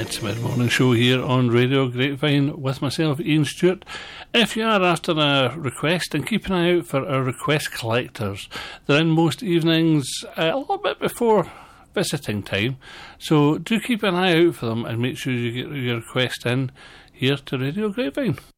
It's the mid-morning show here on Radio Grapevine with myself, Ian Stewart. If you are after a request, then keep an eye out for our request collectors. They're in most evenings a little bit before visiting time, so do keep an eye out for them and make sure you get your request in here to Radio Grapevine.